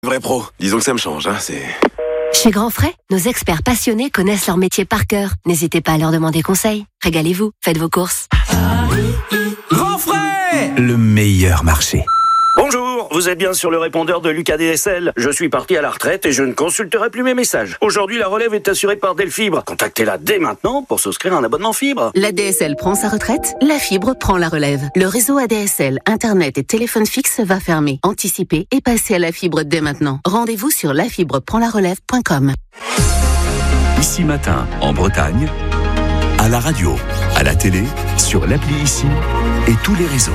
Vrai pro, disons que ça me change, c'est... Chez Grand Frais, nos experts passionnés connaissent leur métier par cœur. N'hésitez pas à leur demander conseil. Régalez-vous, faites vos courses. Grand Frais, le meilleur marché. Bonjour, vous êtes bien sur le répondeur de Lucas DSL. Je suis parti à la retraite et je ne consulterai plus mes messages. Aujourd'hui, la relève est assurée par Delfibre. Contactez-la dès maintenant pour souscrire un abonnement fibre. La DSL prend sa retraite, la fibre prend la relève. Le réseau ADSL, Internet et téléphone fixe va fermer. Anticipez et passez à la fibre dès maintenant. Rendez-vous sur lafibreprendlarelève.com. Ici Matin, en Bretagne, à la radio, à la télé, sur l'appli Ici et tous les réseaux.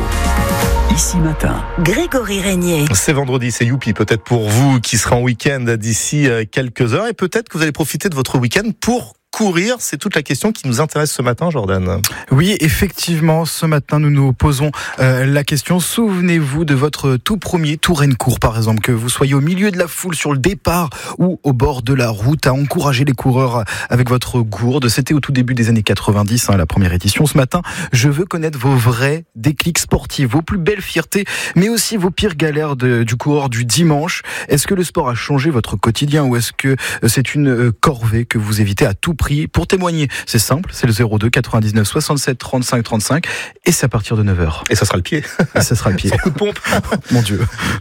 Ici Matin. Grégory Régnier. C'est vendredi, c'est youpi, peut-être pour vous qui serez en week-end d'ici quelques heures, et peut-être que vous allez profiter de votre week-end pour courir. C'est toute la question qui nous intéresse ce matin, Jordan. Oui, effectivement, ce matin, nous nous posons la question. Souvenez-vous de votre tout premier Touraine-Court, par exemple, que vous soyez au milieu de la foule sur le départ ou au bord de la route à encourager les coureurs avec votre gourde. C'était au tout début des années 90, la première édition. Ce matin, je veux connaître vos vrais déclics sportifs, vos plus belles fiertés, mais aussi vos pires galères du coureur du dimanche. Est-ce que le sport a changé votre quotidien ou est-ce que c'est une corvée que vous évitez à tout prix? Pour témoigner, c'est simple, c'est le 02 99 67 35 35 et c'est à partir de 9h. Et ça sera le pied. Et ça sera le pied. Sans coup de pompe. Mon Dieu.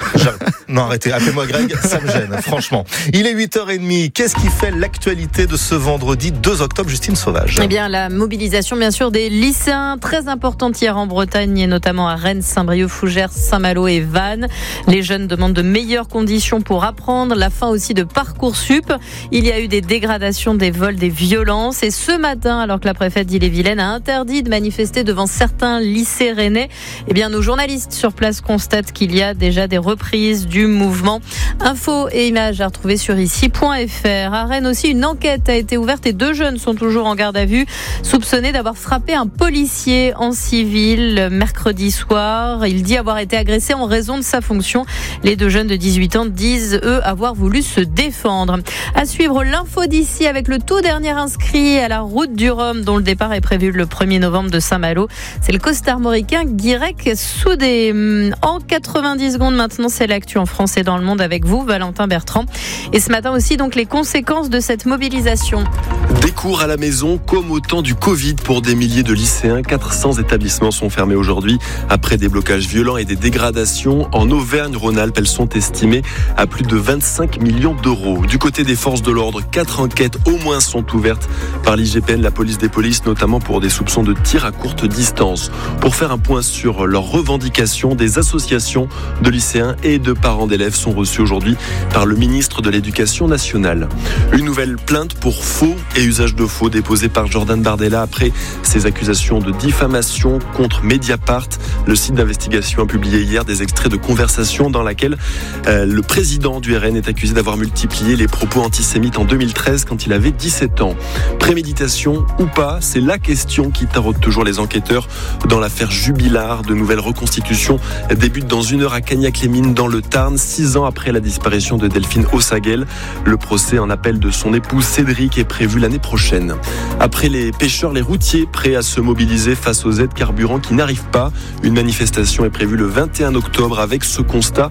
Non, arrêtez, appelez-moi Greg, ça me gêne, franchement. Il est 8h30. Qu'est-ce qui fait l'actualité de ce vendredi 2 octobre, Justine Sauvage? Eh bien, la mobilisation, bien sûr, des lycéens, très importante hier en Bretagne, et notamment à Rennes, Saint-Brieuc, Fougères, Saint-Malo et Vannes. Les jeunes demandent de meilleures conditions pour apprendre, la fin aussi de Parcoursup. Il y a eu des dégradations, des vols, des violences. Et ce matin, alors que la préfète d'Ille-et-Vilaine a interdit de manifester devant certains lycées rennais, eh bien, nos journalistes sur place constatent qu'il y a déjà des reprises du mouvement. Infos et images à retrouver sur ici.fr. À Rennes aussi, une enquête a été ouverte et 2 jeunes sont toujours en garde à vue, soupçonnés d'avoir frappé un policier en civil mercredi soir. Il dit avoir été agressé en raison de sa fonction. Les 2 jeunes de 18 ans disent, eux, avoir voulu se défendre. À suivre l'info d'ici avec le tout dernier inscrit à la route du Rhum, dont le départ est prévu le 1er novembre de Saint-Malo. C'est le costarmoricain Guirec Soudé. En 90 secondes maintenant, c'est l'actu en France et dans le monde avec vous, Valentin Bertrand. Et ce matin aussi, donc, les conséquences de cette mobilisation. Des cours à la maison comme au temps du Covid pour des milliers de lycéens. 400 établissements sont fermés aujourd'hui après des blocages violents et des dégradations. En Auvergne-Rhône-Alpes, elles sont estimées à plus de 25 millions d'euros. Du côté des forces de l'ordre, 4 enquêtes au moins sont ouvertes par l'IGPN, la police des polices, notamment pour des soupçons de tir à courte distance. Pour faire un point sur leurs revendications, des associations de lycéens et de parents d'élèves sont reçues aujourd'hui par le ministre de l'Éducation nationale. Une nouvelle plainte pour faux et usage de faux déposée par Jordan Bardella après ses accusations de diffamation contre Mediapart. Le site d'investigation a publié hier des extraits de conversations dans laquelle le président du RN est accusé d'avoir multiplié les propos antisémites en 2013 quand il avait 17 ans. Préméditation ou pas, c'est la question qui taraude toujours les enquêteurs dans l'affaire Jubilard. De nouvelles reconstitutions débutent dans 1 heure à Cagnac-les-Mines dans le Tarn, 6 ans après la disparition de Delphine Ossaguel. Le procès en appel de son époux Cédric est prévu l'année prochaine. Après les pêcheurs, les routiers prêts à se mobiliser face aux aides carburant qui n'arrivent pas. Une manifestation est prévue le 21 octobre avec ce constat.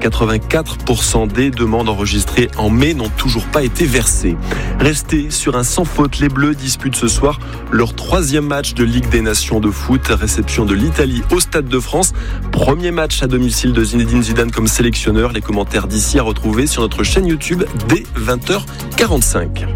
84% des demandes enregistrées en mai n'ont toujours pas été versées. Restés sur un sans faute, les Bleus disputent ce soir leur 3e match de Ligue des Nations de foot. Réception de l'Italie au Stade de France. Premier match à domicile de Zinedine Zidane comme sélectionneur. Les commentaires d'ici à retrouver sur notre chaîne YouTube dès 20h45.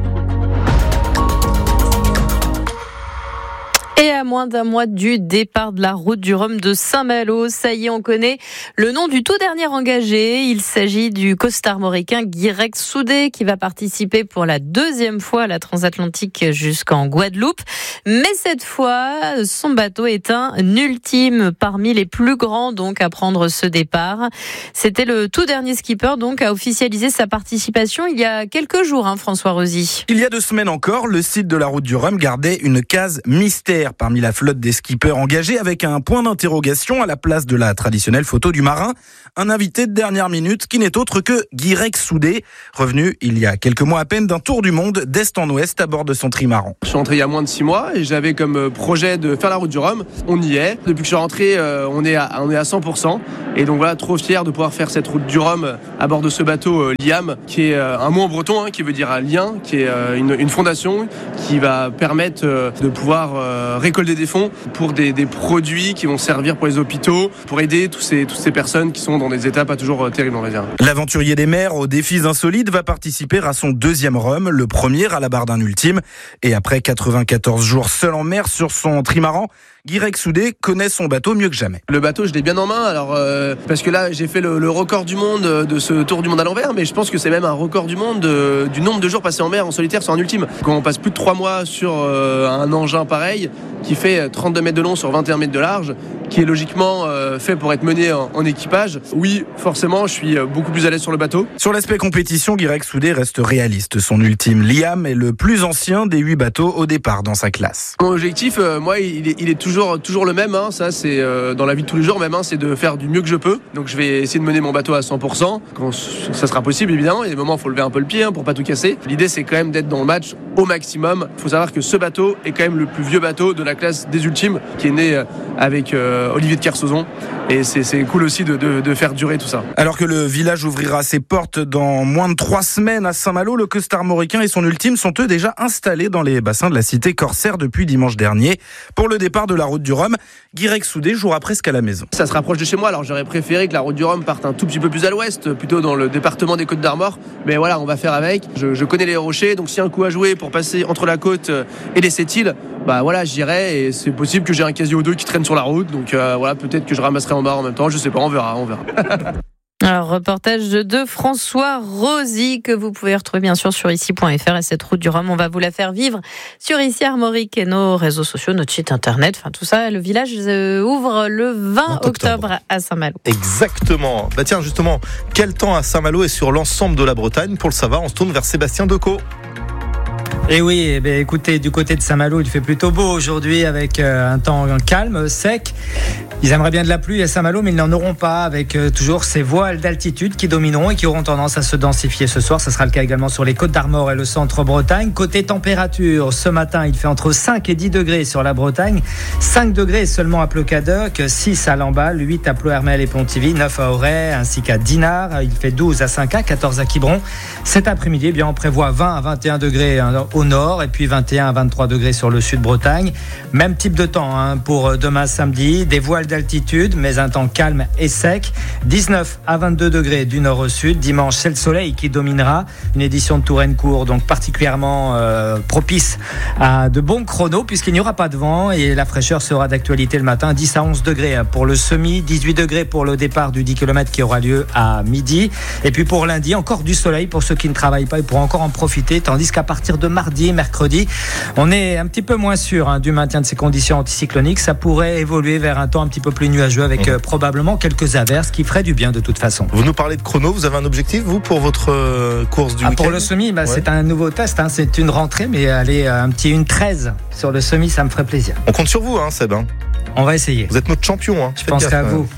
Et à moins d'un mois du départ de la route du Rhum de Saint-Malo, ça y est, on connaît le nom du tout dernier engagé. Il s'agit du costarmoricain Guirec Soudé qui va participer pour la 2e fois à la transatlantique jusqu'en Guadeloupe. Mais cette fois, son bateau est un ultime parmi les plus grands donc à prendre ce départ. C'était le tout dernier skipper donc à officialiser sa participation il y a quelques jours, François Rosy. Il y a 2 semaines encore, le site de la route du Rhum gardait une case mystère. mystère parmi la flotte des skippers engagés, avec un point d'interrogation à la place de la traditionnelle photo du marin. Un invité de dernière minute qui n'est autre que Guirec Soudé, revenu il y a quelques mois à peine d'un tour du monde d'est en ouest à bord de son trimaran. Je suis rentré il y a moins de 6 mois et j'avais comme projet de faire la route du Rhum. On y est. Depuis que je suis rentré, on est à 100%. Et donc voilà, trop fier de pouvoir faire cette route du Rhum à bord de ce bateau Liam, qui est un mot en breton, qui veut dire un lien, qui est une fondation qui va permettre de pouvoir récolter des fonds pour des produits qui vont servir pour les hôpitaux, pour aider toutes ces personnes qui sont dans des états pas toujours terribles, on va dire. L'aventurier des mers aux défis insolites va participer à son 2e Rhum, le premier à la barre d'un ultime. Et après 94 jours seul en mer sur son trimaran, Guirec Soudé connaît son bateau mieux que jamais. Le bateau, je l'ai bien en main, alors parce que là, j'ai fait le record du monde de ce tour du monde à l'envers, mais je pense que c'est même un record du monde du nombre de jours passés en mer en solitaire sur un ultime. Quand on passe plus de 3 mois sur un engin pareil, qui fait 32 mètres de long sur 21 mètres de large, qui est logiquement fait pour être mené en équipage. Oui, forcément, je suis beaucoup plus à l'aise sur le bateau. Sur l'aspect compétition, Guirec Soudé reste réaliste. Son ultime Liam est le plus ancien des 8 bateaux au départ dans sa classe. Mon objectif, moi, il est toujours le même. Ça, c'est dans la vie de tous les jours même. C'est de faire du mieux que je peux. Donc, je vais essayer de mener mon bateau à 100%. Quand ça sera possible, évidemment. Il y a des moments où il faut lever un peu le pied pour pas tout casser. L'idée, c'est quand même d'être dans le match au maximum. Il faut savoir que ce bateau est quand même le plus vieux bateau de la classe des ultimes, qui est né avec Olivier de Kersauzon. Et c'est cool aussi de faire durer tout ça. Alors que le village ouvrira ses portes dans moins de 3 semaines à Saint-Malo, le costard mauricain et son ultime sont eux déjà installés dans les bassins de la cité corsaire depuis dimanche dernier. Pour le départ de la route du Rhum, Guirec Soudé jouera presque à la maison. Ça se rapproche de chez moi, alors j'aurais préféré que la route du Rhum parte un tout petit peu plus à l'ouest, plutôt dans le département des Côtes-d'Armor. Mais voilà, on va faire avec. Je connais les rochers, donc s'il y a un coup à jouer pour passer entre la côte et les Sept-Îles, voilà, j'irai, et c'est possible que j'ai un casier ou deux qui traîne sur la route. Donc voilà, peut-être que je ramasserai en barre en même temps, je sais pas, on verra. Alors, reportage de François Rosy que vous pouvez retrouver bien sûr sur ici.fr, et cette route du Rhum, on va vous la faire vivre sur Ici Armorique et nos réseaux sociaux, notre site internet, enfin tout ça. Le village ouvre le 20 octobre à Saint-Malo. Exactement. Tiens, justement, quel temps à Saint-Malo et sur l'ensemble de la Bretagne? Pour le savoir, on se tourne vers Sébastien Decaux. Et oui, écoutez, du côté de Saint-Malo, il fait plutôt beau aujourd'hui avec un temps calme, sec. Ils aimeraient bien de la pluie à Saint-Malo, mais ils n'en auront pas, avec toujours ces voiles d'altitude qui domineront et qui auront tendance à se densifier ce soir. Ce sera le cas également sur les Côtes-d'Armor et le centre-Bretagne. Côté température, ce matin, il fait entre 5 et 10 degrés sur la Bretagne, 5 degrés seulement à Plocadoc, 6 à Lamballe, 8 à Plohermel et Pontivy, 9 à Auray, ainsi qu'à Dinard. Il fait 12 à Saint-Cas, 14 à Quiberon. Cet après-midi, on prévoit 20 à 21 degrés au nord et puis 21 à 23 degrés sur le sud-Bretagne. Même type de temps pour demain samedi, des voiles d'altitude mais un temps calme et sec. 19 à 22 degrés du nord au sud. Dimanche, c'est le soleil qui dominera. Une édition de Touraine-Court donc particulièrement propice à de bons chronos puisqu'il n'y aura pas de vent et la fraîcheur sera d'actualité le matin. 10 à 11 degrés pour le semi, 18 degrés pour le départ du 10 km qui aura lieu à midi. Et puis pour lundi, encore du soleil pour ceux qui ne travaillent pas et pourront encore en profiter, tandis qu'à partir de mardi, mercredi, on est un petit peu moins sûr du maintien de ces conditions anticycloniques. Ça pourrait évoluer vers un temps un petit peu plus nuageux avec probablement quelques averses qui feraient du bien de toute façon. Vous nous parlez de chrono, vous avez un objectif vous pour votre course du week-end? Pour le semi, c'est un nouveau test, c'est une rentrée, mais aller un petit 1:13 sur le semi, ça me ferait plaisir. On compte sur vous Seb. On va essayer. Vous êtes notre champion. Je penserai à vous.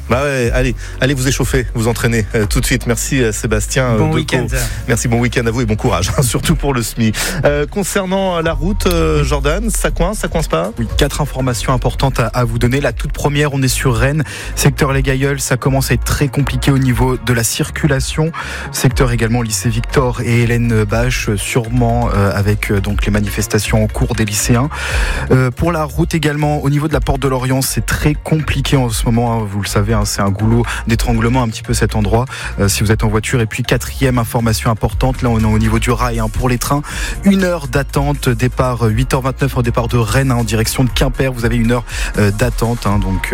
Allez vous échauffer, vous entraîner tout de suite. Merci Sébastien. Bon week-end. Merci, bon week-end à vous et bon courage, surtout pour le SMI. Concernant la route, Jordan, ça coince pas? Oui, 4 informations importantes à vous donner. La toute première, on est sur Rennes, secteur Les Gailleuls, ça commence à être très compliqué au niveau de la circulation. Secteur également lycée Victor et Hélène Bache, sûrement avec donc les manifestations en cours des lycéens. Pour la route également, au niveau de la porte de Lorient, c'est très compliqué en ce moment, vous le savez, c'est un goulot d'étranglement un petit peu cet endroit, si vous êtes en voiture. Et puis 4e information importante, là on est au niveau du rail pour les trains, 1 heure d'attente, départ 8h29 au départ de Rennes en direction de Quimper, vous avez 1 heure d'attente, donc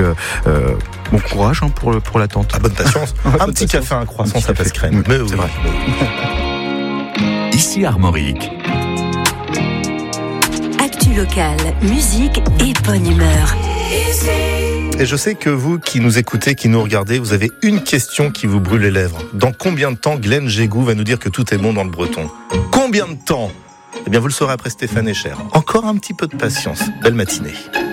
bon courage pour l'attente. Bonne patience. Un petit café, un croissant, ça passe crème. Mais oui. C'est vrai. Ici Armorique. Actu locale, musique et bonne humeur. Et je sais que vous qui nous écoutez, qui nous regardez, vous avez une question qui vous brûle les lèvres. Dans combien de temps Glenn Gégou va nous dire que tout est bon dans le breton? Combien de temps? Eh bien, vous le saurez après Stéphane Echer. Encore un petit peu de patience. Belle matinée.